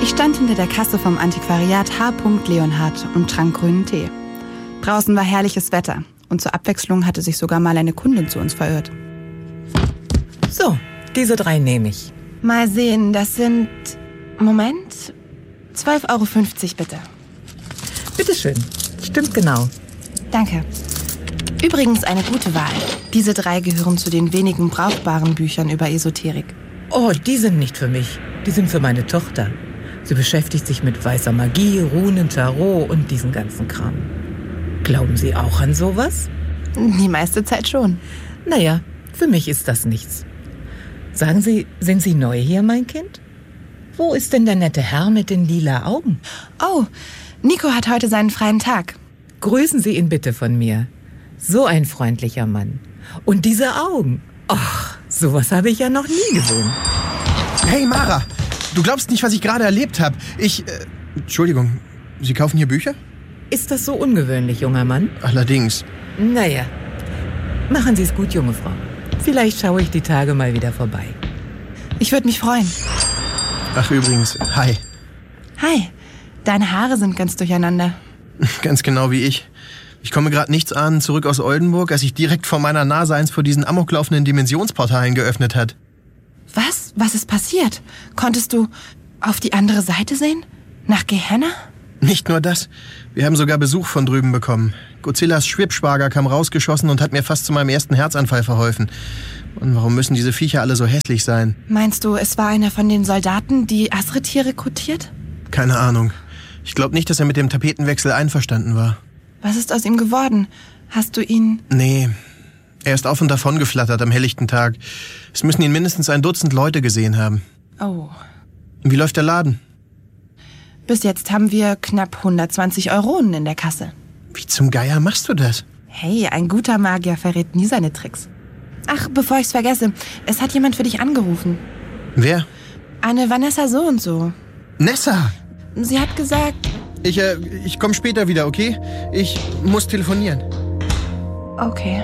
Ich stand hinter der Kasse vom Antiquariat H. Leonhard und trank grünen Tee. Draußen war herrliches Wetter und zur Abwechslung hatte sich sogar mal eine Kundin zu uns verirrt. So, diese 3 nehme ich. Mal sehen, das sind... Moment... 12,50 € bitte. Bitteschön, stimmt genau. Danke. Übrigens eine gute Wahl. Diese 3 gehören zu den wenigen brauchbaren Büchern über Esoterik. Oh, die sind nicht für mich. Die sind für meine Tochter. Sie beschäftigt sich mit weißer Magie, Runen, Tarot und diesen ganzen Kram. Glauben Sie auch an sowas? Die meiste Zeit schon. Naja, für mich ist das nichts. Sagen Sie, sind Sie neu hier, mein Kind? Wo ist denn der nette Herr mit den lila Augen? Oh, Nico hat heute seinen freien Tag. Grüßen Sie ihn bitte von mir. So ein freundlicher Mann. Und diese Augen. Ach, sowas habe ich ja noch nie gesehen. Hey Mara, du glaubst nicht, was ich gerade erlebt habe. Entschuldigung, Sie kaufen hier Bücher? Ist das so ungewöhnlich, junger Mann? Allerdings. Naja, machen Sie es gut, junge Frau. Vielleicht schaue ich die Tage mal wieder vorbei. Ich würde mich freuen. Ach übrigens, hi. Hi, deine Haare sind ganz durcheinander. Ganz genau wie ich. Ich komme gerade nichts ahnend zurück aus Oldenburg, als sich direkt vor meiner Nase eins vor diesen amoklaufenden Dimensionsportalen geöffnet hat. Was? Was ist passiert? Konntest du auf die andere Seite sehen? Nach Gehenna? Nicht nur das. Wir haben sogar Besuch von drüben bekommen. Godzillas Schwibschwager kam rausgeschossen und hat mir fast zu meinem ersten Herzanfall verholfen. Und warum müssen diese Viecher alle so hässlich sein? Meinst du, es war einer von den Soldaten, die Asritir rekrutiert? Keine Ahnung. Ich glaube nicht, dass er mit dem Tapetenwechsel einverstanden war. Was ist aus ihm geworden? Hast du ihn... Nee, er ist auf und davon geflattert am helllichten Tag. Es müssen ihn mindestens 1 Dutzend Leute gesehen haben. Oh. Wie läuft der Laden? Bis jetzt haben wir knapp 120 Euronen in der Kasse. Wie zum Geier machst du das? Hey, ein guter Magier verrät nie seine Tricks. Ach, bevor ich's vergesse, es hat jemand für dich angerufen. Wer? Eine Vanessa so und so. Nessa! Sie hat gesagt... Ich komme später wieder, okay? Ich muss telefonieren. Okay.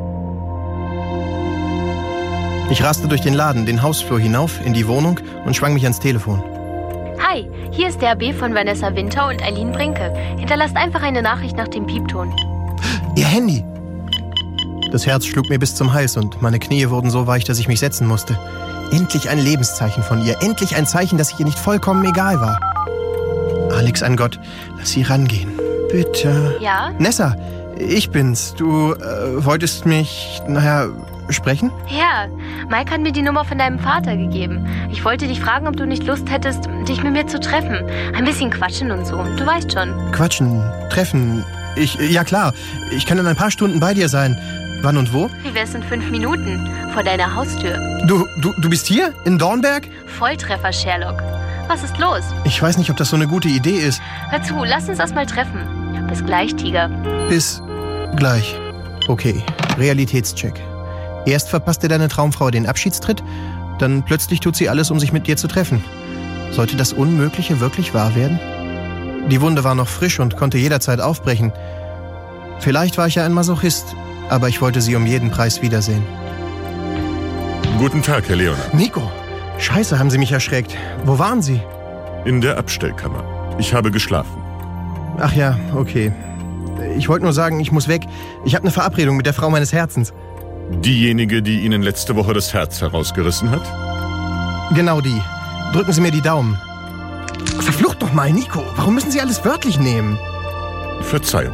Ich raste durch den Laden, den Hausflur hinauf, in die Wohnung und schwang mich ans Telefon. Hi, hier ist der AB von Vanessa Winter und Eileen Brinke. Hinterlasst einfach eine Nachricht nach dem Piepton. Ihr Handy! Das Herz schlug mir bis zum Hals und meine Knie wurden so weich, dass ich mich setzen musste. Endlich ein Lebenszeichen von ihr. Endlich ein Zeichen, dass ich ihr nicht vollkommen egal war. Alex, an Gott, lass sie rangehen. Bitte. Ja? Nessa, ich bin's. Du wolltest mich, sprechen? Ja, Mike hat mir die Nummer von deinem Vater gegeben. Ich wollte dich fragen, ob du nicht Lust hättest, dich mit mir zu treffen. Ein bisschen quatschen und so. Du weißt schon. Quatschen, treffen. Ja klar, ich kann in ein paar Stunden bei dir sein. Wann und wo? Wie wär's in 5 Minuten? Vor deiner Haustür. Du bist hier? In Dornberg? Volltreffer, Sherlock. Was ist los? Ich weiß nicht, ob das so eine gute Idee ist. Hör zu, lass uns erst mal treffen. Bis gleich, Tiger. Bis gleich. Okay, Realitätscheck. Erst verpasst dir deine Traumfrau den Abschiedstritt, dann plötzlich tut sie alles, um sich mit dir zu treffen. Sollte das Unmögliche wirklich wahr werden? Die Wunde war noch frisch und konnte jederzeit aufbrechen. Vielleicht war ich ja ein Masochist, aber ich wollte sie um jeden Preis wiedersehen. Guten Tag, Herr Leonard. Nico! Scheiße, haben Sie mich erschreckt. Wo waren Sie? In der Abstellkammer. Ich habe geschlafen. Ach ja, okay. Ich wollte nur sagen, ich muss weg. Ich habe eine Verabredung mit der Frau meines Herzens. Diejenige, die Ihnen letzte Woche das Herz herausgerissen hat? Genau die. Drücken Sie mir die Daumen. Verflucht doch mal, Nico. Warum müssen Sie alles wörtlich nehmen? Verzeihung.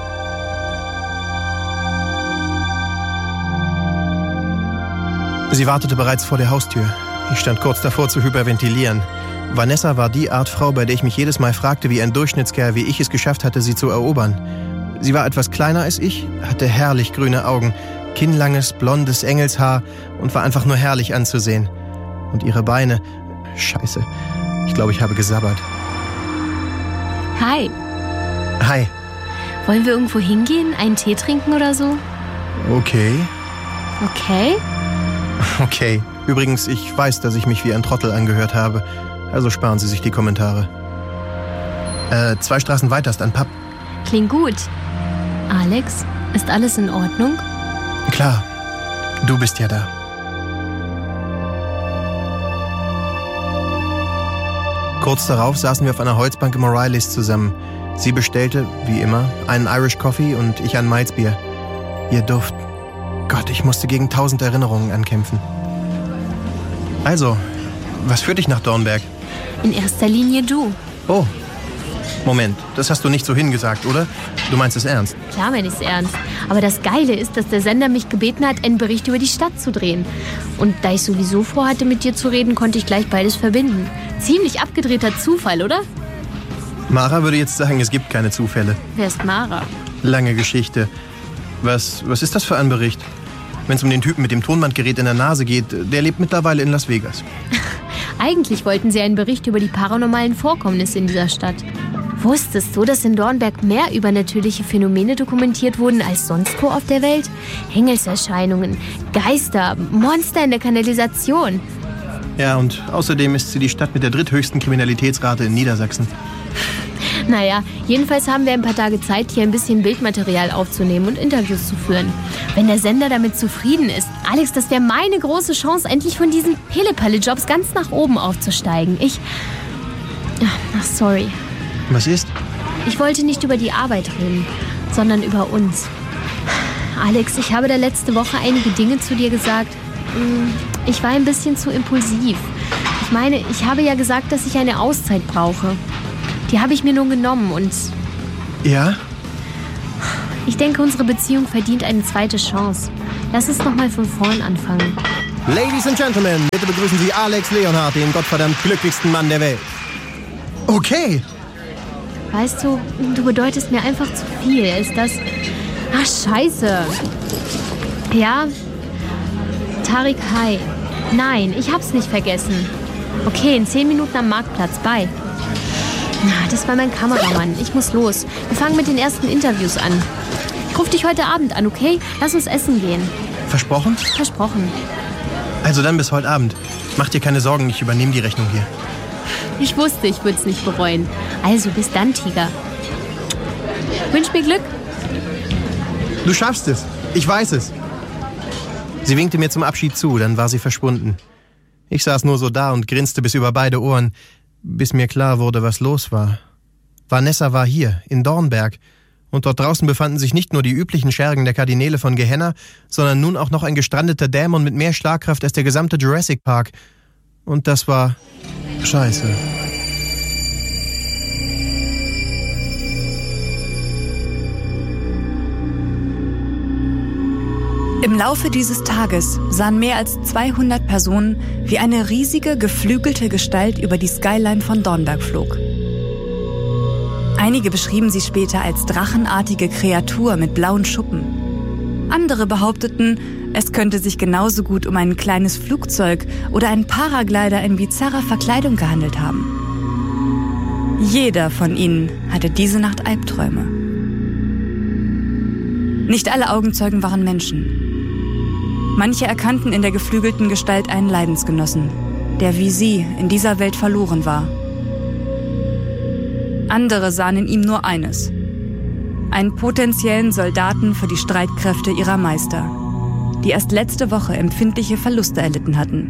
Sie wartete bereits vor der Haustür. Ich stand kurz davor zu hyperventilieren. Vanessa war die Art Frau, bei der ich mich jedes Mal fragte, wie ein Durchschnittskerl wie ich es geschafft hatte, sie zu erobern. Sie war etwas kleiner als ich, hatte herrlich grüne Augen, kinnlanges, blondes Engelshaar und war einfach nur herrlich anzusehen. Und ihre Beine... Scheiße, ich glaube, ich habe gesabbert. Hi. Hi. Wollen wir irgendwo hingehen? Einen Tee trinken oder so? Okay. Okay? Okay. Übrigens, ich weiß, dass ich mich wie ein Trottel angehört habe. Also sparen Sie sich die Kommentare. 2 Straßen weiter ist ein Pub. Klingt gut. Alex, ist alles in Ordnung? Klar. Du bist ja da. Kurz darauf saßen wir auf einer Holzbank im O'Reillys zusammen. Sie bestellte, wie immer, einen Irish Coffee und ich ein Malzbier. Ihr Duft. Gott, ich musste gegen 1000 Erinnerungen ankämpfen. Also, was führt dich nach Dornberg? In erster Linie du. Oh, Moment, das hast du nicht so hingesagt, oder? Du meinst es ernst? Klar meine ich's ernst. Aber das Geile ist, dass der Sender mich gebeten hat, einen Bericht über die Stadt zu drehen. Und da ich sowieso vorhatte, mit dir zu reden, konnte ich gleich beides verbinden. Ziemlich abgedrehter Zufall, oder? Mara würde jetzt sagen, es gibt keine Zufälle. Wer ist Mara? Lange Geschichte. Was ist das für ein Bericht? Wenn es um den Typen mit dem Tonbandgerät in der Nase geht, der lebt mittlerweile in Las Vegas. Eigentlich wollten sie einen Bericht über die paranormalen Vorkommnisse in dieser Stadt. Wusstest du, dass in Dornberg mehr übernatürliche Phänomene dokumentiert wurden als sonst wo auf der Welt? Engelserscheinungen, Geister, Monster in der Kanalisation. Ja, und außerdem ist sie die Stadt mit der dritthöchsten Kriminalitätsrate in Niedersachsen. Naja, jedenfalls haben wir ein paar Tage Zeit, hier ein bisschen Bildmaterial aufzunehmen und Interviews zu führen. Wenn der Sender damit zufrieden ist, Alex, das wäre meine große Chance, endlich von diesen Pille-Palle-Jobs ganz nach oben aufzusteigen. Ach, sorry. Was ist? Ich wollte nicht über die Arbeit reden, sondern über uns. Alex, ich habe da letzte Woche einige Dinge zu dir gesagt. Ich war ein bisschen zu impulsiv. Ich meine, ich habe ja gesagt, dass ich eine Auszeit brauche. Die habe ich mir nun genommen und... Ja? Ich denke, unsere Beziehung verdient eine zweite Chance. Lass uns nochmal von vorn anfangen. Ladies and Gentlemen, bitte begrüßen Sie Alex Leonhardt, den gottverdammt glücklichsten Mann der Welt. Okay. Weißt du, du bedeutest mir einfach zu viel. Ist das... Ach, scheiße. Ja? Tariq, hi. Nein, ich hab's nicht vergessen. Okay, in 10 Minuten am Marktplatz. Bye. Das war mein Kameramann. Ich muss los. Wir fangen mit den ersten Interviews an. Ich rufe dich heute Abend an, okay? Lass uns essen gehen. Versprochen? Versprochen. Also dann bis heute Abend. Mach dir keine Sorgen, ich übernehme die Rechnung hier. Ich wusste, ich würde es nicht bereuen. Also, bis dann, Tiger. Wünsch mir Glück. Du schaffst es. Ich weiß es. Sie winkte mir zum Abschied zu, dann war sie verschwunden. Ich saß nur so da und grinste bis über beide Ohren, bis mir klar wurde, was los war. Vanessa war hier, in Dornberg. Und dort draußen befanden sich nicht nur die üblichen Schergen der Kardinäle von Gehenna, sondern nun auch noch ein gestrandeter Dämon mit mehr Schlagkraft als der gesamte Jurassic Park. Und das war... Scheiße. Im Laufe dieses Tages sahen mehr als 200 Personen, wie eine riesige, geflügelte Gestalt über die Skyline von Dornberg flog. Einige beschrieben sie später als drachenartige Kreatur mit blauen Schuppen. Andere behaupteten, es könnte sich genauso gut um ein kleines Flugzeug oder einen Paraglider in bizarrer Verkleidung gehandelt haben. Jeder von ihnen hatte diese Nacht Albträume. Nicht alle Augenzeugen waren Menschen. Manche erkannten in der geflügelten Gestalt einen Leidensgenossen, der wie sie in dieser Welt verloren war. Andere sahen in ihm nur eines: einen potenziellen Soldaten für die Streitkräfte ihrer Meister, die erst letzte Woche empfindliche Verluste erlitten hatten.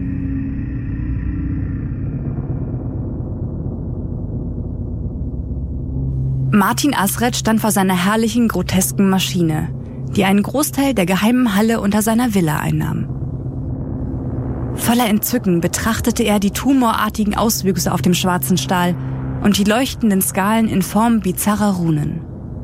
Martin Asret stand vor seiner herrlichen, grotesken Maschine, die einen Großteil der geheimen Halle unter seiner Villa einnahm. Voller Entzücken betrachtete er die tumorartigen Auswüchse auf dem schwarzen Stahl und die leuchtenden Skalen in Form bizarrer Runen.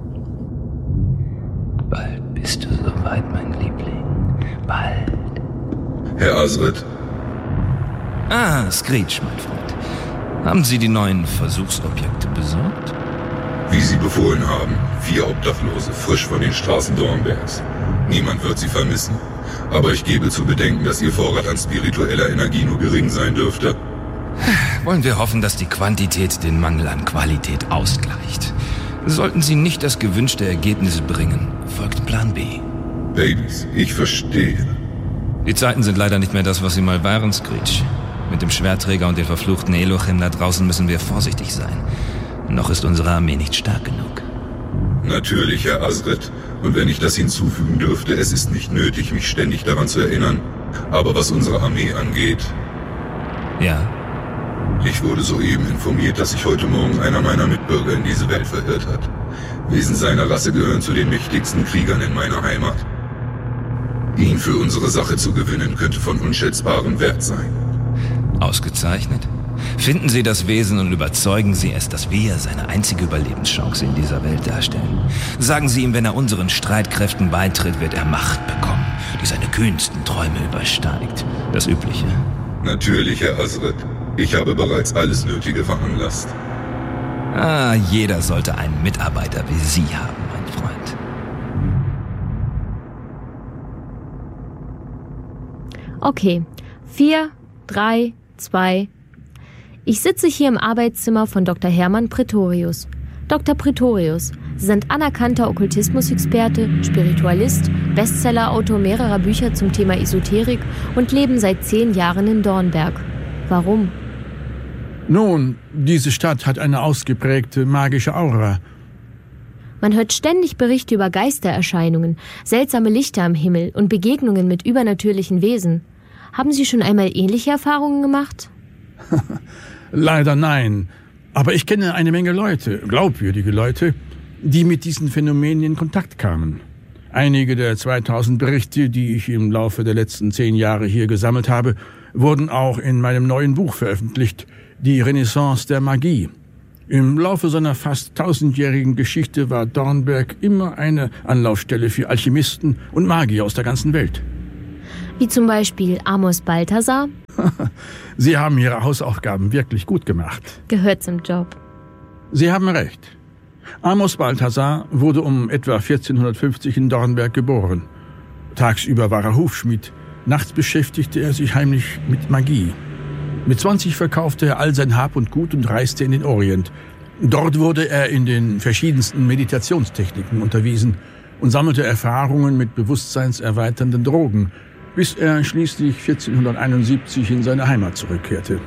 Bald bist du soweit, mein Liebling. Bald. Herr Asret. Ah, Screech, mein Freund. Haben Sie die neuen Versuchsobjekte besorgt? Wie Sie befohlen haben, 4 Obdachlose, frisch von den Straßen Dornbergs. Niemand wird sie vermissen. Aber ich gebe zu bedenken, dass Ihr Vorrat an spiritueller Energie nur gering sein dürfte. Wollen wir hoffen, dass die Quantität den Mangel an Qualität ausgleicht. Sollten Sie nicht das gewünschte Ergebnis bringen, folgt Plan B. Babys, ich verstehe. Die Zeiten sind leider nicht mehr das, was sie mal waren, Screech. Mit dem Schwertträger und den verfluchten Elohim da draußen müssen wir vorsichtig sein. Noch ist unsere Armee nicht stark genug. Natürlich, Herr Asret. Und wenn ich das hinzufügen dürfte, es ist nicht nötig, mich ständig daran zu erinnern. Aber was unsere Armee angeht... Ja? Ich wurde soeben informiert, dass sich heute Morgen einer meiner Mitbürger in diese Welt verirrt hat. Wesen seiner Rasse gehören zu den mächtigsten Kriegern in meiner Heimat. Ihn für unsere Sache zu gewinnen, könnte von unschätzbarem Wert sein. Ausgezeichnet. Finden Sie das Wesen und überzeugen Sie es, dass wir seine einzige Überlebenschance in dieser Welt darstellen. Sagen Sie ihm, wenn er unseren Streitkräften beitritt, wird er Macht bekommen, die seine kühnsten Träume übersteigt. Das Übliche. Natürlich, Herr Azred. Ich habe bereits alles Nötige veranlasst. Jeder sollte einen Mitarbeiter wie Sie haben, mein Freund. Okay, 4, 3, 2. Ich sitze hier im Arbeitszimmer von Dr. Hermann Pretorius. Dr. Pretorius, Sie sind anerkannter Okkultismusexperte, Spiritualist, Bestsellerautor mehrerer Bücher zum Thema Esoterik und leben seit 10 Jahren in Dornberg. Warum? Nun, diese Stadt hat eine ausgeprägte magische Aura. Man hört ständig Berichte über Geistererscheinungen, seltsame Lichter am Himmel und Begegnungen mit übernatürlichen Wesen. Haben Sie schon einmal ähnliche Erfahrungen gemacht? Leider nein. Aber ich kenne eine Menge Leute, glaubwürdige Leute, die mit diesen Phänomenen in Kontakt kamen. Einige der 2000 Berichte, die ich im Laufe der letzten 10 Jahre hier gesammelt habe, wurden auch in meinem neuen Buch veröffentlicht, Die Renaissance der Magie. Im Laufe seiner fast 1000-jährigen Geschichte war Dornberg immer eine Anlaufstelle für Alchemisten und Magier aus der ganzen Welt. Wie zum Beispiel Amos Balthasar? Sie haben Ihre Hausaufgaben wirklich gut gemacht. Gehört zum Job. Sie haben recht. Amos Balthasar wurde um etwa 1450 in Dornberg geboren. Tagsüber war er Hufschmied, nachts beschäftigte er sich heimlich mit Magie. Mit 20 verkaufte er all sein Hab und Gut und reiste in den Orient. Dort wurde er in den verschiedensten Meditationstechniken unterwiesen und sammelte Erfahrungen mit bewusstseinserweiternden Drogen, bis er schließlich 1471 in seine Heimat zurückkehrte.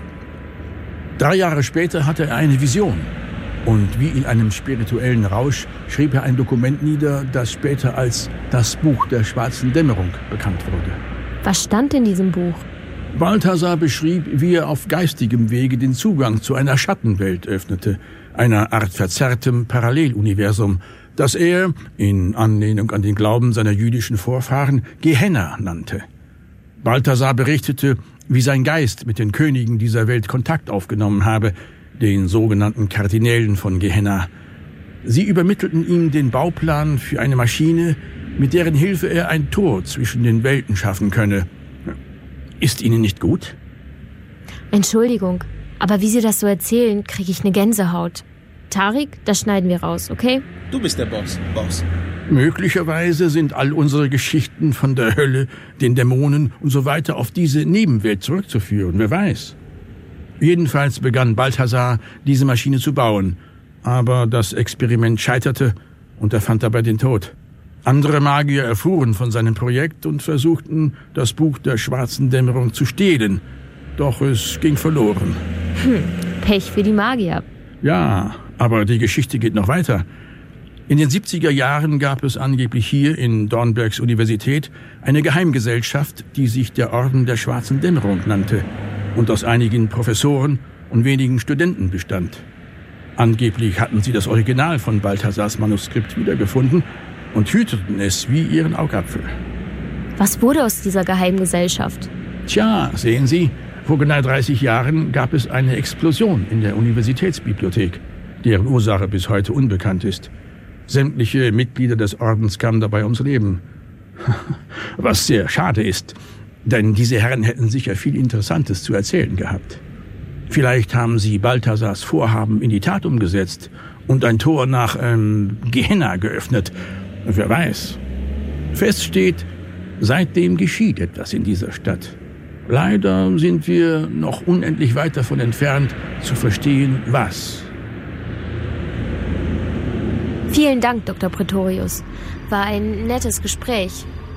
3 Jahre später hatte er eine Vision. Und wie in einem spirituellen Rausch schrieb er ein Dokument nieder, das später als das Buch der schwarzen Dämmerung bekannt wurde. Was stand in diesem Buch? Balthasar beschrieb, wie er auf geistigem Wege den Zugang zu einer Schattenwelt öffnete, einer Art verzerrtem Paralleluniversum, das er, in Anlehnung an den Glauben seiner jüdischen Vorfahren, Gehenna nannte. Balthasar berichtete, wie sein Geist mit den Königen dieser Welt Kontakt aufgenommen habe, den sogenannten Kardinälen von Gehenna. Sie übermittelten ihm den Bauplan für eine Maschine, mit deren Hilfe er ein Tor zwischen den Welten schaffen könne. Ist Ihnen nicht gut? Entschuldigung, aber wie Sie das so erzählen, kriege ich eine Gänsehaut. Tarik, das schneiden wir raus, okay? Du bist der Boss. Möglicherweise sind all unsere Geschichten von der Hölle, den Dämonen und so weiter auf diese Nebenwelt zurückzuführen, wer weiß. Jedenfalls begann Balthasar, diese Maschine zu bauen. Aber das Experiment scheiterte und er fand dabei den Tod. Andere Magier erfuhren von seinem Projekt und versuchten, das Buch der schwarzen Dämmerung zu stehlen. Doch es ging verloren. Pech für die Magier. Ja, aber die Geschichte geht noch weiter. In den 70er Jahren gab es angeblich hier in Dornbergs Universität eine Geheimgesellschaft, die sich der Orden der schwarzen Dämmerung nannte und aus einigen Professoren und wenigen Studenten bestand. Angeblich hatten sie das Original von Balthasars Manuskript wiedergefunden und hüteten es wie ihren Augapfel. Was wurde aus dieser Geheimgesellschaft? Tja, sehen Sie, vor genau 30 Jahren gab es eine Explosion in der Universitätsbibliothek, deren Ursache bis heute unbekannt ist. Sämtliche Mitglieder des Ordens kamen dabei ums Leben. Was sehr schade ist, denn diese Herren hätten sicher viel Interessantes zu erzählen gehabt. Vielleicht haben sie Balthasars Vorhaben in die Tat umgesetzt und ein Tor nach Gehenna geöffnet. Wer weiß. Fest steht, seitdem geschieht etwas in dieser Stadt. Leider sind wir noch unendlich weit davon entfernt, zu verstehen, was. Vielen Dank, Dr. Pretorius. War ein nettes Gespräch.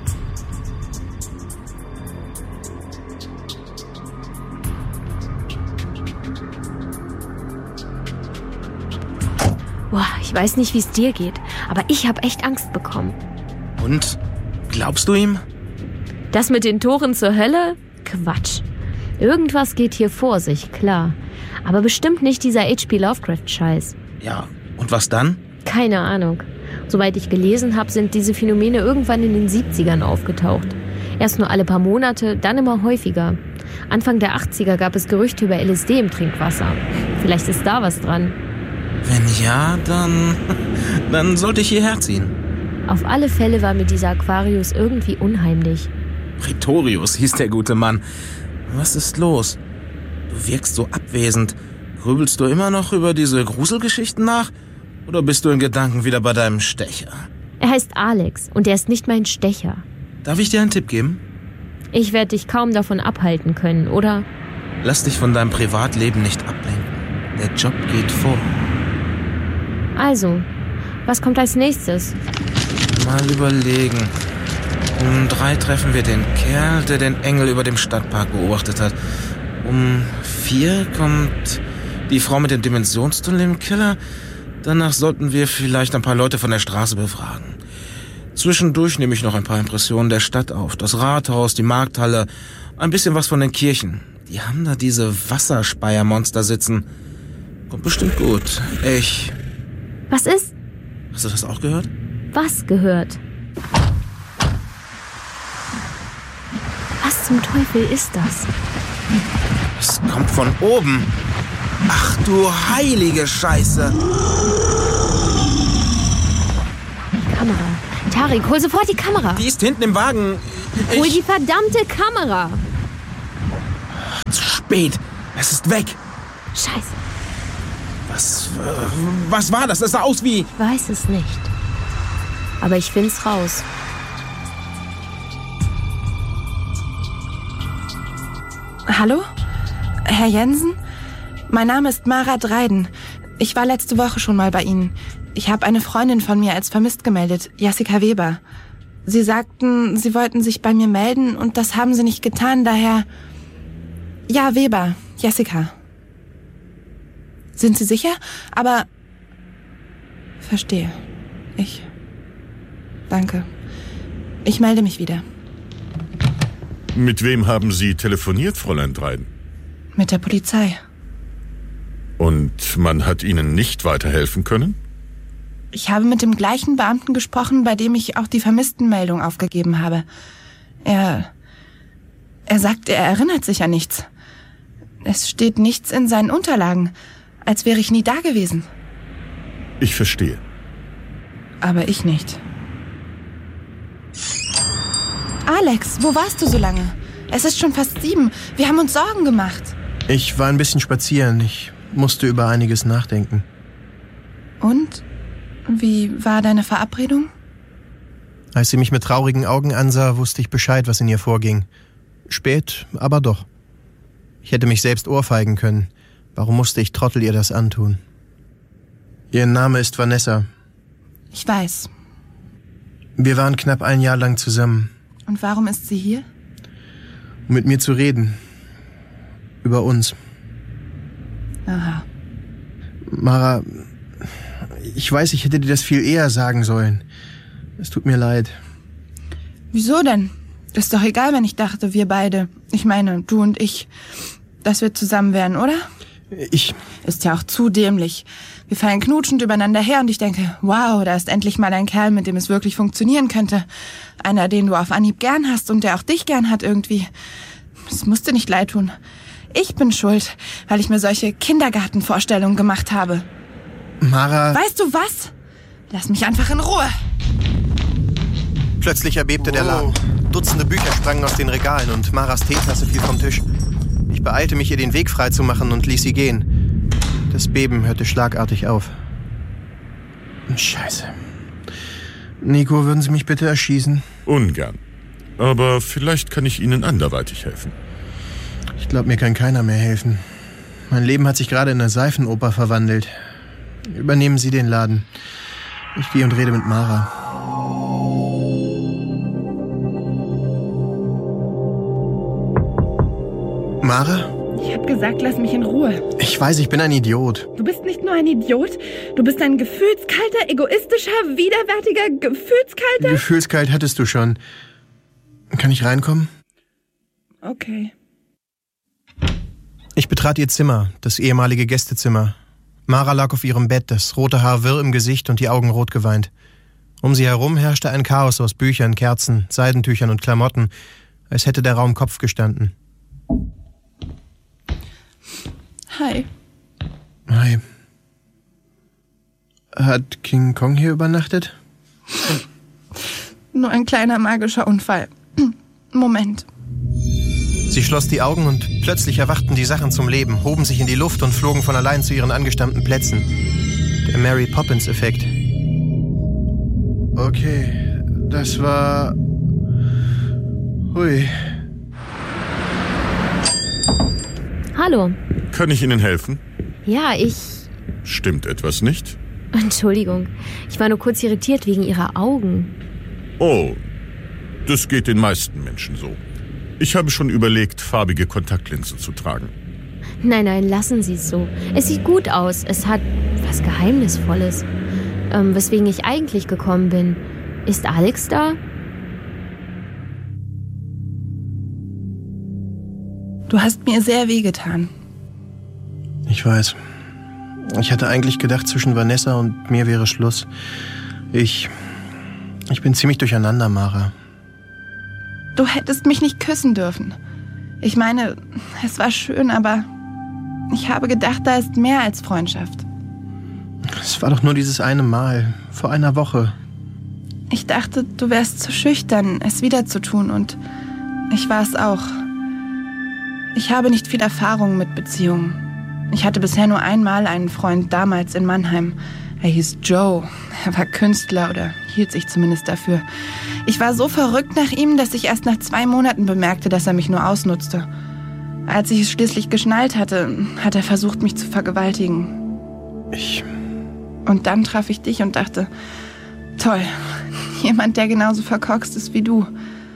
Boah, ich weiß nicht, wie es dir geht, aber ich habe echt Angst bekommen. Und? Glaubst du ihm? Das mit den Toren zur Hölle? Quatsch. Irgendwas geht hier vor sich, klar. Aber bestimmt nicht dieser H.P. Lovecraft-Scheiß. Ja, und was dann? Keine Ahnung. Soweit ich gelesen habe, sind diese Phänomene irgendwann in den 70ern aufgetaucht. Erst nur alle paar Monate, dann immer häufiger. Anfang der 80er gab es Gerüchte über LSD im Trinkwasser. Vielleicht ist da was dran. Wenn ja, dann sollte ich hierher ziehen. Auf alle Fälle war mir dieser Aquarius irgendwie unheimlich. Pretorius hieß der gute Mann. Was ist los? Du wirkst so abwesend. Grübelst du immer noch über diese Gruselgeschichten nach? Oder bist du in Gedanken wieder bei deinem Stecher? Er heißt Alex und er ist nicht mein Stecher. Darf ich dir einen Tipp geben? Ich werde dich kaum davon abhalten können, oder? Lass dich von deinem Privatleben nicht ablenken. Der Job geht vor. Also, was kommt als nächstes? Mal überlegen. Um 3 treffen wir den Kerl, der den Engel über dem Stadtpark beobachtet hat. Um 4 kommt die Frau mit dem Dimensionstunnel im Keller. Danach sollten wir vielleicht ein paar Leute von der Straße befragen. Zwischendurch nehme ich noch ein paar Impressionen der Stadt auf. Das Rathaus, die Markthalle, ein bisschen was von den Kirchen. Die haben da diese Wasserspeiermonster sitzen. Kommt bestimmt gut. Was ist? Hast du das auch gehört? Was gehört? Was zum Teufel ist das? Es kommt von oben. Ach du heilige Scheiße. Kamera. Tarik, hol sofort die Kamera. Die ist hinten im Wagen. Hol die verdammte Kamera. Zu spät. Es ist weg. Scheiße. Was war das? Das sah aus wie... Ich weiß es nicht. Aber ich find's raus. Hallo? Herr Jensen? Mein Name ist Mara Dreiden. Ich war letzte Woche schon mal bei Ihnen. Ich habe eine Freundin von mir als vermisst gemeldet, Jessica Weber. Sie sagten, Sie wollten sich bei mir melden und das haben Sie nicht getan, daher... Ja, Weber, Jessica. Sind Sie sicher? Aber... Verstehe. Danke. Ich melde mich wieder. Mit wem haben Sie telefoniert, Fräulein Dreiden? Mit der Polizei. Und man hat Ihnen nicht weiterhelfen können? Ich habe mit dem gleichen Beamten gesprochen, bei dem ich auch die Vermisstenmeldung aufgegeben habe. Er sagt, er erinnert sich an nichts. Es steht nichts in seinen Unterlagen, als wäre ich nie da gewesen. Ich verstehe. Aber ich nicht. Alex, wo warst du so lange? Es ist schon fast 7. Wir haben uns Sorgen gemacht. Ich war ein bisschen spazieren. Ich musste über einiges nachdenken. Und? Wie war deine Verabredung? Als sie mich mit traurigen Augen ansah, wusste ich Bescheid, was in ihr vorging. Spät, aber doch. Ich hätte mich selbst ohrfeigen können. Warum musste ich Trottel ihr das antun? Ihr Name ist Vanessa. Ich weiß. Wir waren knapp 1 Jahr lang zusammen. Und warum ist sie hier? Um mit mir zu reden. Über uns. Aha. Mara, ich weiß, ich hätte dir das viel eher sagen sollen. Es tut mir leid. Wieso denn? Ist doch egal, wenn ich dachte, wir beide, ich meine, du und ich, dass wir zusammen wären, oder? Ist ja auch zu dämlich. Wir fallen knutschend übereinander her und ich denke, wow, da ist endlich mal ein Kerl, mit dem es wirklich funktionieren könnte. Einer, den du auf Anhieb gern hast und der auch dich gern hat irgendwie. Es musst dir nicht leid tun. Ich bin schuld, weil ich mir solche Kindergartenvorstellungen gemacht habe. Mara... Weißt du was? Lass mich einfach in Ruhe. Plötzlich erbebte der Laden. Dutzende Bücher sprangen aus den Regalen und Maras Teetasse fiel vom Tisch. Ich beeilte mich, ihr den Weg freizumachen und ließ sie gehen. Das Beben hörte schlagartig auf. Scheiße. Nico, würden Sie mich bitte erschießen? Ungern. Aber vielleicht kann ich Ihnen anderweitig helfen. Ich glaube, mir kann keiner mehr helfen. Mein Leben hat sich gerade in eine Seifenoper verwandelt. Übernehmen Sie den Laden. Ich gehe und rede mit Mara. Mara? Ich hab gesagt, lass mich in Ruhe. Ich weiß, ich bin ein Idiot. Du bist nicht nur ein Idiot, du bist ein gefühlskalter, egoistischer, widerwärtiger, gefühlskalter... Gefühlskalt hattest du schon. Kann ich reinkommen? Okay. Ich betrat ihr Zimmer, das ehemalige Gästezimmer. Mara lag auf ihrem Bett, das rote Haar wirr im Gesicht und die Augen rot geweint. Um sie herum herrschte ein Chaos aus Büchern, Kerzen, Seidentüchern und Klamotten, als hätte der Raum Kopf gestanden. Hi. Hi. Hat King Kong hier übernachtet? Nur ein kleiner magischer Unfall. Moment. Sie schloss die Augen und plötzlich erwachten die Sachen zum Leben, hoben sich in die Luft und flogen von allein zu ihren angestammten Plätzen. Der Mary Poppins-Effekt. Okay, das war... Hui. Hallo. Kann ich Ihnen helfen? Ja, Stimmt etwas nicht? Entschuldigung, ich war nur kurz irritiert wegen Ihrer Augen. Oh, das geht den meisten Menschen so. Ich habe schon überlegt, farbige Kontaktlinsen zu tragen. Nein, lassen Sie es so. Es sieht gut aus. Es hat was Geheimnisvolles. Weswegen ich eigentlich gekommen bin. Ist Alex da? Du hast mir sehr wehgetan. Ich weiß. Ich hatte eigentlich gedacht, zwischen Vanessa und mir wäre Schluss. Ich bin ziemlich durcheinander, Mara. Du hättest mich nicht küssen dürfen. Ich meine, es war schön, aber ich habe gedacht, da ist mehr als Freundschaft. Es war doch nur dieses eine Mal, vor einer Woche. Ich dachte, du wärst zu schüchtern, es wieder zu tun, und ich war es auch. Ich habe nicht viel Erfahrung mit Beziehungen. Ich hatte bisher nur einmal einen Freund, damals in Mannheim. Er hieß Joe. Er war Künstler oder hielt sich zumindest dafür. Ich war so verrückt nach ihm, dass ich erst nach 2 Monaten bemerkte, dass er mich nur ausnutzte. Als ich es schließlich geschnallt hatte, hat er versucht, mich zu vergewaltigen. Und dann traf ich dich und dachte, toll, jemand, der genauso verkorkst ist wie du.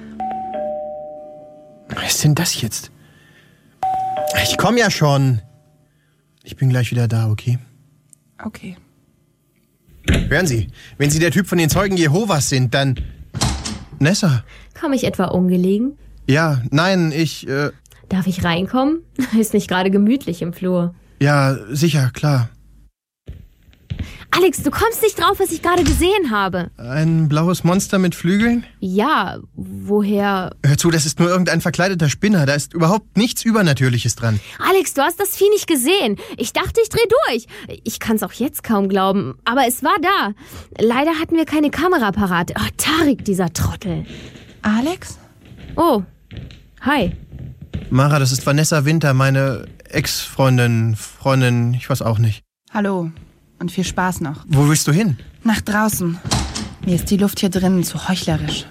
Was ist denn das jetzt? Ich komme ja schon. Ich bin gleich wieder da, okay? Okay. Hören Sie, wenn Sie der Typ von den Zeugen Jehovas sind, dann... Nessa? Komme ich etwa ungelegen? Ja, nein, Darf ich reinkommen? Ist nicht gerade gemütlich im Flur. Ja, sicher, klar. Alex, du kommst nicht drauf, was ich gerade gesehen habe. Ein blaues Monster mit Flügeln? Ja, woher... Hör zu, das ist nur irgendein verkleideter Spinner. Da ist überhaupt nichts Übernatürliches dran. Alex, du hast das Vieh nicht gesehen. Ich dachte, ich dreh durch. Ich kann's auch jetzt kaum glauben, aber es war da. Leider hatten wir keine Kamera parat. Oh, Tarik, dieser Trottel. Alex? Oh, hi. Mara, das ist Vanessa Winter, meine Ex-Freundin, ich weiß auch nicht. Hallo. Und viel Spaß noch. Wo willst du hin? Nach draußen. Mir ist die Luft hier drinnen zu heuchlerisch.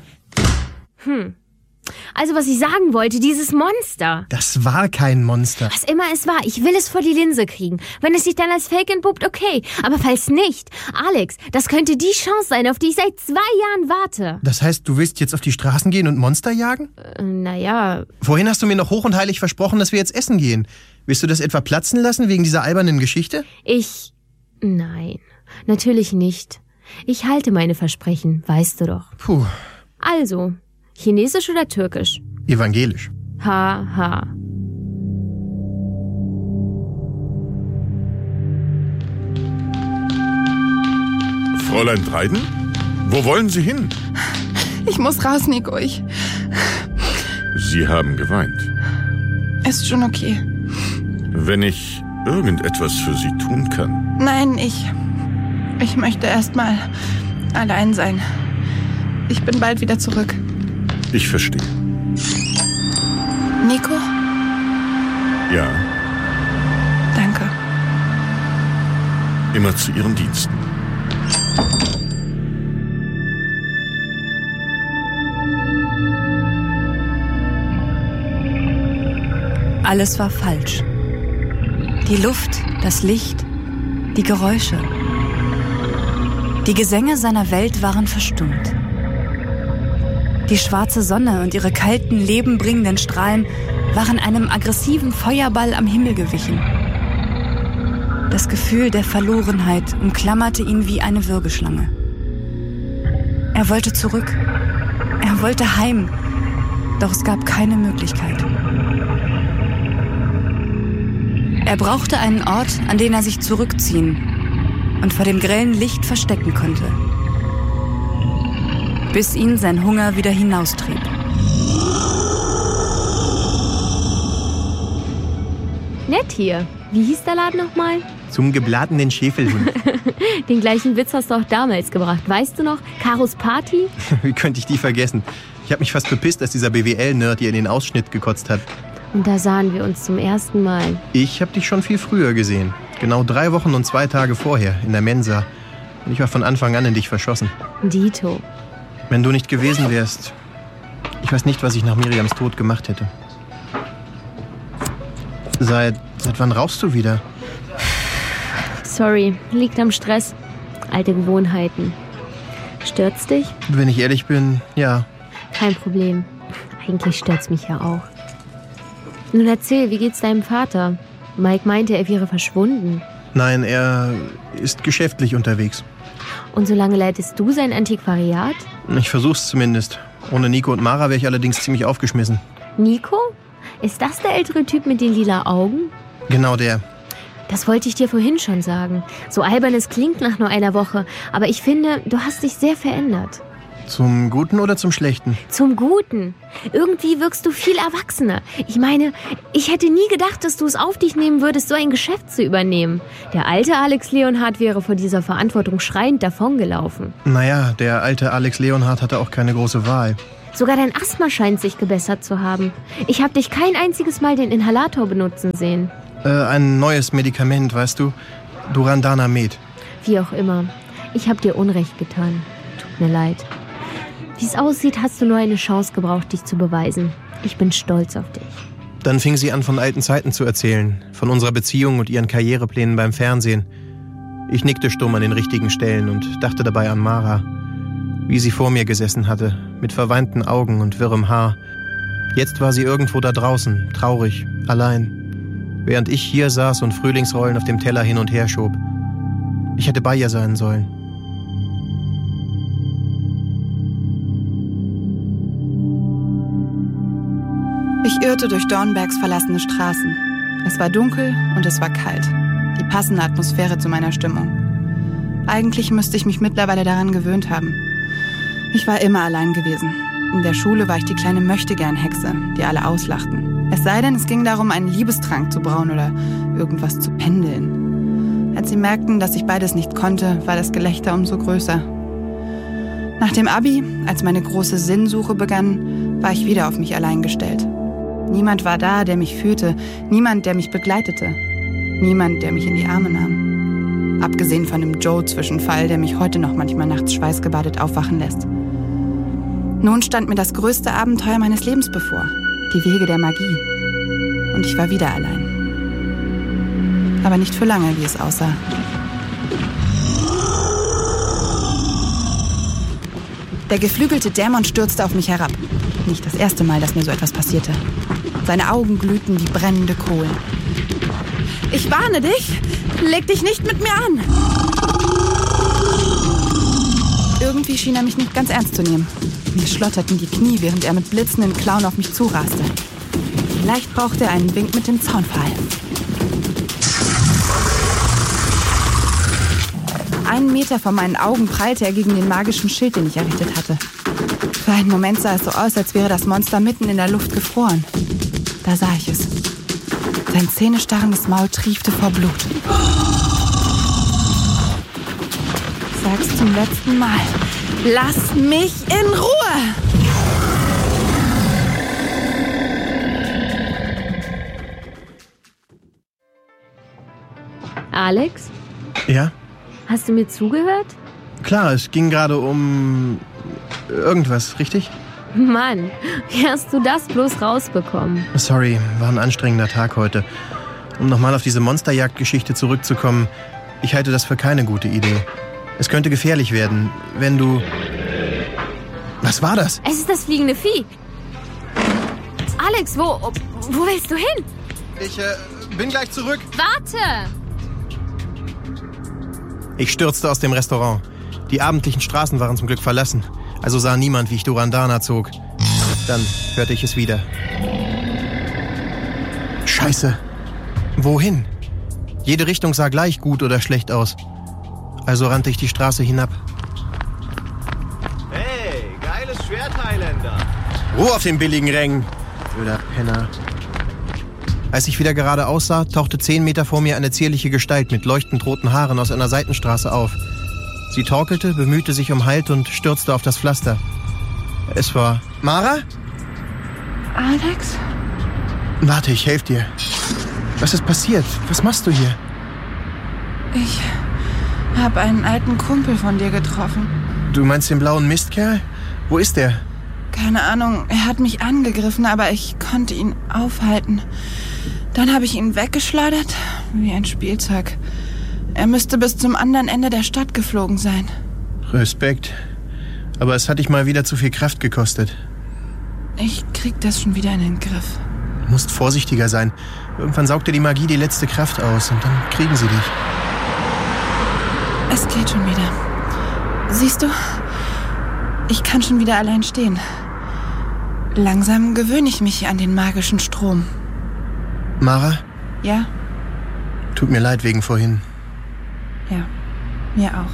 Also was ich sagen wollte, dieses Monster. Das war kein Monster. Was immer es war, ich will es vor die Linse kriegen. Wenn es sich dann als Fake entpuppt, okay. Aber falls nicht, Alex, das könnte die Chance sein, auf die ich seit 2 Jahren warte. Das heißt, du willst jetzt auf die Straßen gehen und Monster jagen? Naja. Vorhin hast du mir noch hoch und heilig versprochen, dass wir jetzt essen gehen. Willst du das etwa platzen lassen wegen dieser albernen Geschichte? Nein, natürlich nicht. Ich halte meine Versprechen, weißt du doch. Puh. Also, Chinesisch oder Türkisch? Evangelisch. Ha. Fräulein Dryden? Wo wollen Sie hin? Ich muss raus, Nico, Sie haben geweint. Ist schon okay. Wenn ich irgendetwas für Sie tun kann. Nein, ich möchte erst mal allein sein. Ich bin bald wieder zurück. Ich verstehe. Nico? Ja. Danke. Immer zu Ihren Diensten. Alles war falsch. Die Luft, das Licht, die Geräusche. Die Gesänge seiner Welt waren verstummt. Die schwarze Sonne und ihre kalten, lebenbringenden Strahlen waren einem aggressiven Feuerball am Himmel gewichen. Das Gefühl der Verlorenheit umklammerte ihn wie eine Würgeschlange. Er wollte zurück. Er wollte heim. Doch es gab keine Möglichkeit. Er brauchte einen Ort, an den er sich zurückziehen und vor dem grellen Licht verstecken konnte, bis ihn sein Hunger wieder hinaustrieb. Nett hier. Wie hieß der Laden nochmal? Zum gebratenen Schäfelhund. Den gleichen Witz hast du auch damals gebracht. Weißt du noch? Karos Party? Wie könnte ich die vergessen? Ich habe mich fast bepisst, als dieser BWL-Nerd hier in den Ausschnitt gekotzt hat. Und da sahen wir uns zum ersten Mal. Ich habe dich schon viel früher gesehen. Genau 3 Wochen und 2 Tage vorher, in der Mensa. Und ich war von Anfang an in dich verschossen. Dito. Wenn du nicht gewesen wärst, ich weiß nicht, was ich nach Miriams Tod gemacht hätte. Seit wann rauchst du wieder? Sorry, liegt am Stress. Alte Gewohnheiten. Stört's dich? Wenn ich ehrlich bin, ja. Kein Problem. Eigentlich stört's mich ja auch. Nun erzähl, wie geht's deinem Vater? Mike meinte, er wäre verschwunden. Nein, er ist geschäftlich unterwegs. Und so lange leitest du sein Antiquariat? Ich versuch's zumindest. Ohne Nico und Mara wäre ich allerdings ziemlich aufgeschmissen. Nico? Ist das der ältere Typ mit den lila Augen? Genau der. Das wollte ich dir vorhin schon sagen. So albern es klingt nach nur einer Woche, aber ich finde, du hast dich sehr verändert. Zum Guten oder zum Schlechten? Zum Guten. Irgendwie wirkst du viel erwachsener. Ich meine, ich hätte nie gedacht, dass du es auf dich nehmen würdest, so ein Geschäft zu übernehmen. Der alte Alex Leonhardt wäre vor dieser Verantwortung schreiend davongelaufen. Naja, der alte Alex Leonhardt hatte auch keine große Wahl. Sogar dein Asthma scheint sich gebessert zu haben. Ich habe dich kein einziges Mal den Inhalator benutzen sehen. Ein neues Medikament, weißt du? Durandana Med. Wie auch immer. Ich habe dir Unrecht getan. Tut mir leid. Wie es aussieht, hast du nur eine Chance gebraucht, dich zu beweisen. Ich bin stolz auf dich. Dann fing sie an, von alten Zeiten zu erzählen. Von unserer Beziehung und ihren Karriereplänen beim Fernsehen. Ich nickte stumm an den richtigen Stellen und dachte dabei an Mara. Wie sie vor mir gesessen hatte, mit verweinten Augen und wirrem Haar. Jetzt war sie irgendwo da draußen, traurig, allein. Während ich hier saß und Frühlingsrollen auf dem Teller hin und her schob. Ich hätte bei ihr sein sollen. Ich irrte durch Dornbergs verlassene Straßen. Es war dunkel und es war kalt. Die passende Atmosphäre zu meiner Stimmung. Eigentlich müsste ich mich mittlerweile daran gewöhnt haben. Ich war immer allein gewesen. In der Schule war ich die kleine Möchtegern-Hexe, die alle auslachten. Es sei denn, es ging darum, einen Liebestrank zu brauen oder irgendwas zu pendeln. Als sie merkten, dass ich beides nicht konnte, war das Gelächter umso größer. Nach dem Abi, als meine große Sinnsuche begann, war ich wieder auf mich allein gestellt. Niemand war da, der mich führte, niemand, der mich begleitete, niemand, der mich in die Arme nahm. Abgesehen von dem Joe-Zwischenfall, der mich heute noch manchmal nachts schweißgebadet aufwachen lässt. Nun stand mir das größte Abenteuer meines Lebens bevor, die Wege der Magie. Und ich war wieder allein. Aber nicht für lange, wie es aussah. Der geflügelte Dämon stürzte auf mich herab. Nicht das erste Mal, dass mir so etwas passierte. Seine Augen glühten wie brennende Kohlen. Ich warne dich! Leg dich nicht mit mir an! Irgendwie schien er mich nicht ganz ernst zu nehmen. Mir schlotterten die Knie, während er mit blitzenden Klauen auf mich zuraste. Vielleicht brauchte er einen Wink mit dem Zaunpfahl. 1 Meter vor meinen Augen prallte er gegen den magischen Schild, den ich errichtet hatte. Für einen Moment sah es so aus, als wäre das Monster mitten in der Luft gefroren. Da sah ich es. Sein zähnestarrendes Maul triefte vor Blut. Ich sag's zum letzten Mal. Lass mich in Ruhe! Alex? Ja? Hast du mir zugehört? Klar, es ging gerade um irgendwas, richtig? Mann, wie hast du das bloß rausbekommen? Sorry, war ein anstrengender Tag heute. Um nochmal auf diese Monsterjagd-Geschichte zurückzukommen, ich halte das für keine gute Idee. Es könnte gefährlich werden, wenn du... Was war das? Es ist das fliegende Vieh. Alex, wo willst du hin? Ich bin gleich zurück. Warte! Ich stürzte aus dem Restaurant. Die abendlichen Straßen waren zum Glück verlassen. Also sah niemand, wie ich Durandana zog. Dann hörte ich es wieder. Scheiße. Wohin? Jede Richtung sah gleich gut oder schlecht aus. Also rannte ich die Straße hinab. Hey, geiles Schwert, Highlander. Ruhe auf den billigen Rängen, blöder Penner. Als ich wieder geradeaus sah, tauchte 10 Meter vor mir eine zierliche Gestalt mit leuchtend roten Haaren aus einer Seitenstraße auf. Sie torkelte, bemühte sich um Halt und stürzte auf das Pflaster. Es war... Mara? Alex? Warte, ich helfe dir. Was ist passiert? Was machst du hier? Ich habe einen alten Kumpel von dir getroffen. Du meinst den blauen Mistkerl? Wo ist der? Keine Ahnung, er hat mich angegriffen, aber ich konnte ihn aufhalten. Dann habe ich ihn weggeschleudert, wie ein Spielzeug. Er müsste bis zum anderen Ende der Stadt geflogen sein. Respekt. Aber es hat dich mal wieder zu viel Kraft gekostet. Ich krieg das schon wieder in den Griff. Du musst vorsichtiger sein. Irgendwann saugt dir die Magie die letzte Kraft aus und dann kriegen sie dich. Es geht schon wieder. Siehst du? Ich kann schon wieder allein stehen. Langsam gewöhne ich mich an den magischen Strom. Mara? Ja? Tut mir leid wegen vorhin. Ja, mir auch.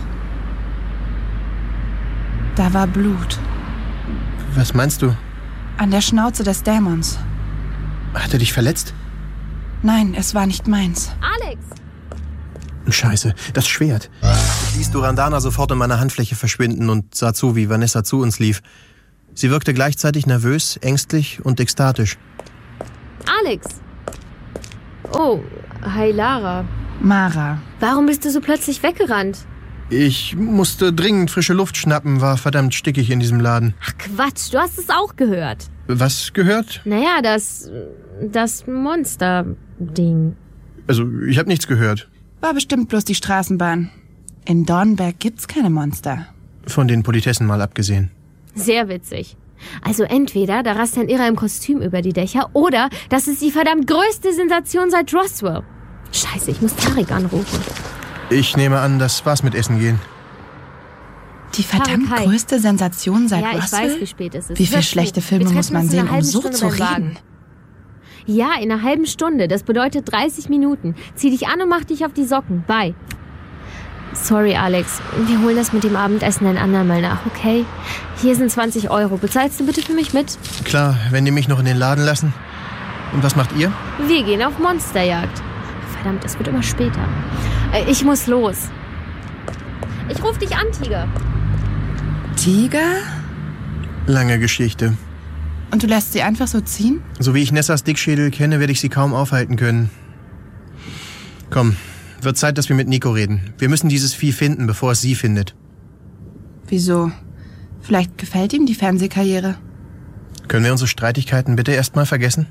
Da war Blut. Was meinst du? An der Schnauze des Dämons. Hat er dich verletzt? Nein, es war nicht meins. Alex! Scheiße, das Schwert. Ich ließ Durandana sofort in meiner Handfläche verschwinden und sah zu, wie Vanessa zu uns lief. Sie wirkte gleichzeitig nervös, ängstlich und ekstatisch. Alex! Oh, hi Lara. Mara. Warum bist du so plötzlich weggerannt? Ich musste dringend frische Luft schnappen, war verdammt stickig in diesem Laden. Ach Quatsch, du hast es auch gehört. Was gehört? Naja, das Monster-Ding. Also, ich habe nichts gehört. War bestimmt bloß die Straßenbahn. In Dornberg gibt's keine Monster. Von den Politessen mal abgesehen. Sehr witzig. Also entweder da rast ein Irrer im Kostüm über die Dächer oder das ist die verdammt größte Sensation seit Roswell. Scheiße, ich muss Tarik anrufen. Ich nehme an, das war's mit Essen gehen. Die verdammt größte Sensation seit Roswell? Ja, ich weiß, wie spät es ist. Wie viele schlechte Filme muss man sehen, um so zu reden? Ja, in einer halben Stunde. Das bedeutet 30 Minuten. Zieh dich an und mach dich auf die Socken. Bye. Sorry, Alex. Wir holen das mit dem Abendessen ein andermal nach, okay? Hier sind 20 €. Bezahlst du bitte für mich mit? Klar, wenn die mich noch in den Laden lassen. Und was macht ihr? Wir gehen auf Monsterjagd. Verdammt, es wird immer später. Ich muss los. Ich ruf dich an, Tiger. Tiger? Lange Geschichte. Und du lässt sie einfach so ziehen? So wie ich Nessas Dickschädel kenne, werde ich sie kaum aufhalten können. Komm, wird Zeit, dass wir mit Nico reden. Wir müssen dieses Vieh finden, bevor es sie findet. Wieso? Vielleicht gefällt ihm die Fernsehkarriere. Können wir unsere Streitigkeiten bitte erstmal vergessen?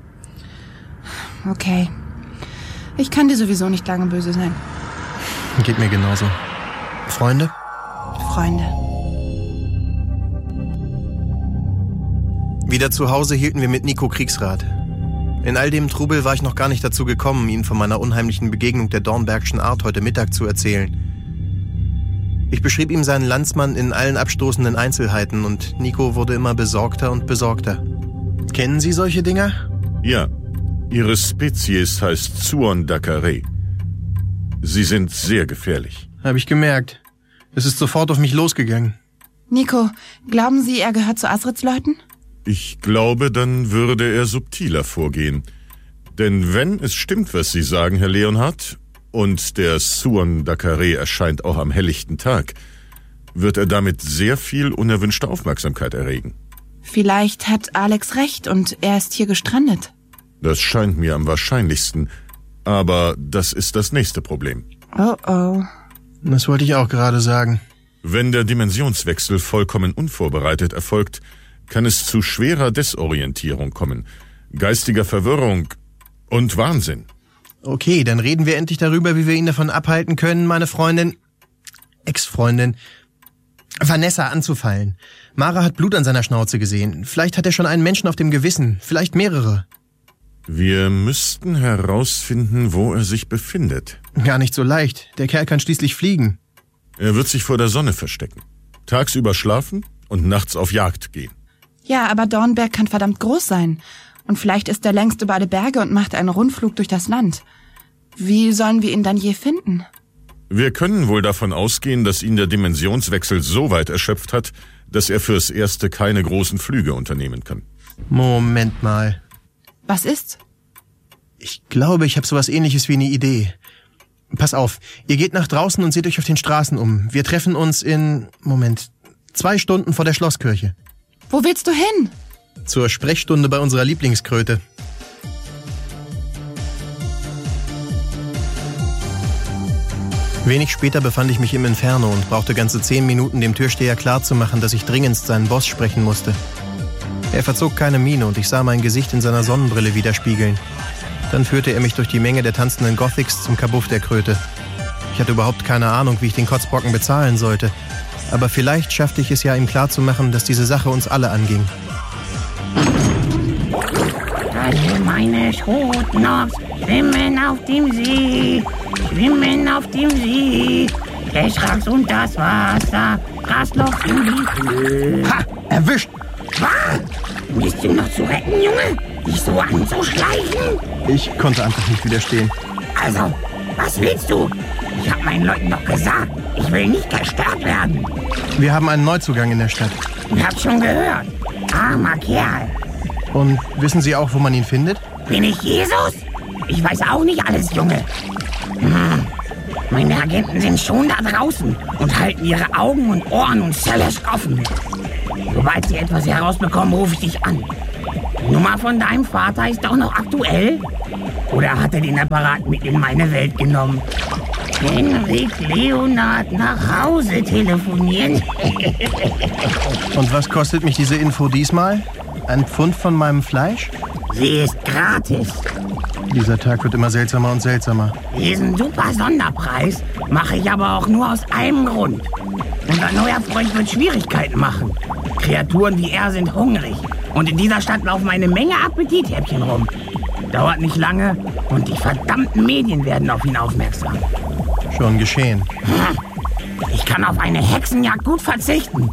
Okay. Ich kann dir sowieso nicht lange böse sein. Geht mir genauso. Freunde? Freunde. Wieder zu Hause hielten wir mit Nico Kriegsrat. In all dem Trubel war ich noch gar nicht dazu gekommen, ihm von meiner unheimlichen Begegnung der Dornbergschen Art heute Mittag zu erzählen. Ich beschrieb ihm seinen Landsmann in allen abstoßenden Einzelheiten und Nico wurde immer besorgter und besorgter. Kennen Sie solche Dinger? Ja, Ihre Spezies heißt Zuon-Dakare. Sie sind sehr gefährlich. Hab ich gemerkt. Es ist sofort auf mich losgegangen. Nico, glauben Sie, er gehört zu Asrids Leuten? Ich glaube, dann würde er subtiler vorgehen. Denn wenn es stimmt, was Sie sagen, Herr Leonhardt, und der Zuon-Dakare erscheint auch am helllichten Tag, wird er damit sehr viel unerwünschte Aufmerksamkeit erregen. Vielleicht hat Alex recht und er ist hier gestrandet. Das scheint mir am wahrscheinlichsten. Aber das ist das nächste Problem. Oh oh. Das wollte ich auch gerade sagen. Wenn der Dimensionswechsel vollkommen unvorbereitet erfolgt, kann es zu schwerer Desorientierung kommen, geistiger Verwirrung und Wahnsinn. Okay, dann reden wir endlich darüber, wie wir ihn davon abhalten können, meine Freundin, Ex-Freundin, Vanessa anzufallen. Mara hat Blut an seiner Schnauze gesehen. Vielleicht hat er schon einen Menschen auf dem Gewissen, vielleicht mehrere. Wir müssten herausfinden, wo er sich befindet. Gar nicht so leicht. Der Kerl kann schließlich fliegen. Er wird sich vor der Sonne verstecken, tagsüber schlafen und nachts auf Jagd gehen. Ja, aber Dornberg kann verdammt groß sein. Und vielleicht ist er längst über alle Berge und macht einen Rundflug durch das Land. Wie sollen wir ihn dann je finden? Wir können wohl davon ausgehen, dass ihn der Dimensionswechsel so weit erschöpft hat, dass er fürs Erste keine großen Flüge unternehmen kann. Moment mal. Was ist's? Ich glaube, ich habe sowas Ähnliches wie eine Idee. Pass auf, ihr geht nach draußen und seht euch auf den Straßen um. Wir treffen uns in, 2 Stunden vor der Schlosskirche. Wo willst du hin? Zur Sprechstunde bei unserer Lieblingskröte. Wenig später befand ich mich im Inferno und brauchte ganze 10 Minuten, dem Türsteher klarzumachen, dass ich dringendst seinen Boss sprechen musste. Er verzog keine Miene und ich sah mein Gesicht in seiner Sonnenbrille widerspiegeln. Dann führte er mich durch die Menge der tanzenden Gothics zum Kabuff der Kröte. Ich hatte überhaupt keine Ahnung, wie ich den Kotzbrocken bezahlen sollte. Aber vielleicht schaffte ich es ja, ihm klarzumachen, dass diese Sache uns alle anging. Alle meine Schrotnobs schwimmen auf dem See, schwimmen auf dem See. Der Schrags und das Wasser, Grasloch in die Höhe. Ha! Erwischt! Was? Bist du noch zu retten, Junge? Dich so anzuschleichen? Ich konnte einfach nicht widerstehen. Also, was willst du? Ich hab meinen Leuten doch gesagt, ich will nicht gestört werden. Wir haben einen Neuzugang in der Stadt. Ich hab's schon gehört. Armer Kerl. Und wissen Sie auch, wo man ihn findet? Bin ich Jesus? Ich weiß auch nicht alles, Junge. Meine Agenten sind schon da draußen und halten ihre Augen und Ohren und Zellers offen. Sobald sie etwas herausbekommen, rufe ich dich an. Die Nummer von deinem Vater ist doch noch aktuell? Oder hat er den Apparat mit in meine Welt genommen? Henrik Leonhard nach Hause telefonieren. Und was kostet mich diese Info diesmal? Ein Pfund von meinem Fleisch? Sie ist gratis. Dieser Tag wird immer seltsamer und seltsamer. Diesen super Sonderpreis mache ich aber auch nur aus einem Grund. Unser neuer Freund wird Schwierigkeiten machen. Kreaturen wie er sind hungrig. Und in dieser Stadt laufen eine Menge Appetithäppchen rum. Dauert nicht lange und die verdammten Medien werden auf ihn aufmerksam. Schon geschehen. Ich kann auf eine Hexenjagd gut verzichten.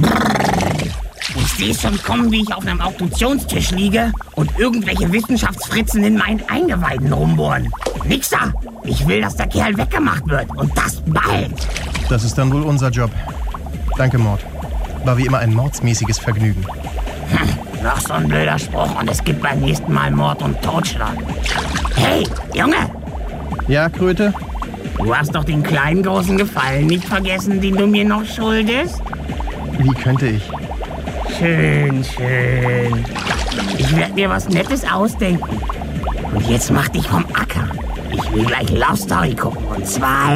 Ich sehe schon kommen, wie ich auf einem Auktionstisch liege und irgendwelche Wissenschaftsfritzen in meinen Eingeweiden rumbohren. Nixer! Ich will, dass der Kerl weggemacht wird. Und das bald. Das ist dann wohl unser Job. Danke, Mord. War wie immer ein mordsmäßiges Vergnügen. Noch so ein blöder Spruch und es gibt beim nächsten Mal Mord und Totschlag. Hey, Junge! Ja, Kröte? Du hast doch den kleinen großen Gefallen nicht vergessen, den du mir noch schuldest? Wie könnte ich? Schön, schön. Ich werde mir was Nettes ausdenken. Und jetzt mach dich vom Acker. Ich will gleich Love Story gucken. Und zwar